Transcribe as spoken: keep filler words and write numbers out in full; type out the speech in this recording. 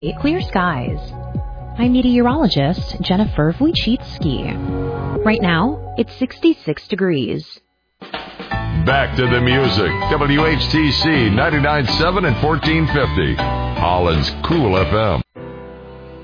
Clear skies. I'm meteorologist Jennifer Wojcicki. Right now, it's sixty-six degrees. Back to the music. W H T C ninety-nine point seven and fourteen fifty. Holland's Cool F M.